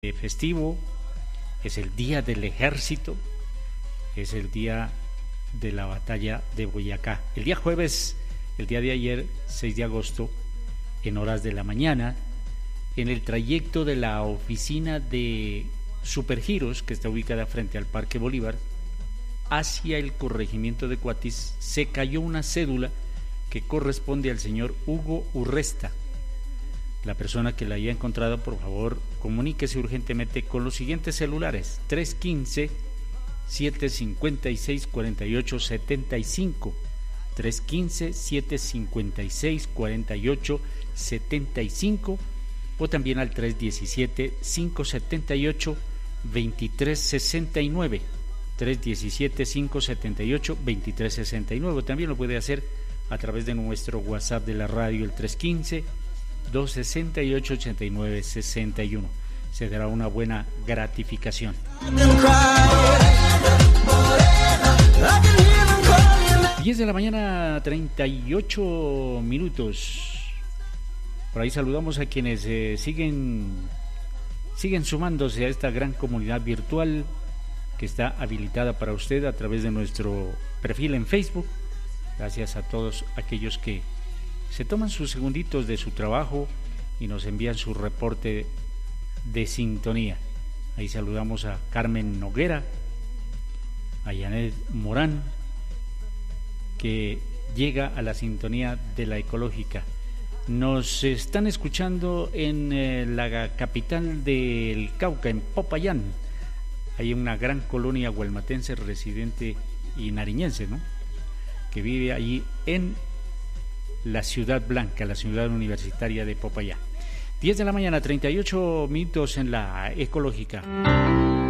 festivo, es el día del ejército, es el día de la batalla de Boyacá. El día jueves, el día de ayer, 6 de agosto, en horas de la mañana, en el trayecto de la oficina de Supergiros, que está ubicada frente al Parque Bolívar, hacia el corregimiento de Cuatis, se cayó una cédula que corresponde al señor Hugo Urresta. La persona que la haya encontrado, por favor, comuníquese urgentemente con los siguientes celulares: 315-756-4875, 315-756-4875, o también al 317-578-2369, 317-578-2369. También lo puede hacer a través de nuestro WhatsApp de la radio, el 315-268-8961. Se dará una buena gratificación. 10 de la mañana, 38 minutos. Por ahí saludamos a quienes siguen sumándose a esta gran comunidad virtual que está habilitada para usted a través de nuestro perfil en Facebook. Gracias a todos aquellos que se toman sus segunditos de su trabajo y nos envían su reporte de sintonía. Ahí saludamos a Carmen Noguera, a Janet Morán, que llega a la sintonía de la ecológica. Nos están escuchando en la capital del Cauca, en Popayán. Hay una gran colonia gualmatense residente y nariñense, ¿no?, que vive allí en la Ciudad Blanca, la ciudad universitaria de Popayán. 10 de la mañana, 38 minutos en la ecológica.